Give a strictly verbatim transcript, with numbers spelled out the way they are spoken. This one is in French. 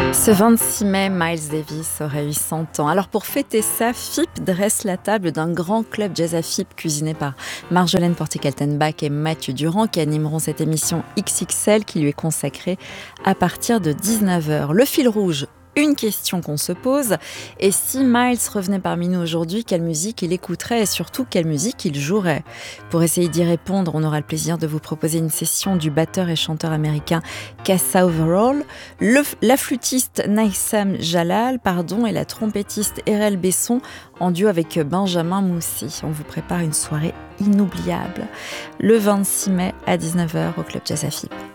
Ce vingt-six mai, Miles Davis aurait eu cent ans. Alors pour fêter ça, F I P dresse la table d'un grand club jazz à F I P cuisiné par Marjolaine Porté-Kaltenbach et Mathieu Durand qui animeront cette émission X X L qui lui est consacrée à partir de dix-neuf heures. Le fil rouge, une question qu'on se pose, et si Miles revenait parmi nous aujourd'hui, quelle musique il écouterait et surtout quelle musique il jouerait? Pour essayer d'y répondre, on aura le plaisir de vous proposer une session du batteur et chanteur américain Cassa Overall, le, la flûtiste Naïsam Jalal pardon, et la trompettiste Erel Besson en duo avec Benjamin Moussi. On vous prépare une soirée inoubliable le vingt-six mai à dix-neuf heures au Club Jazz à F I P.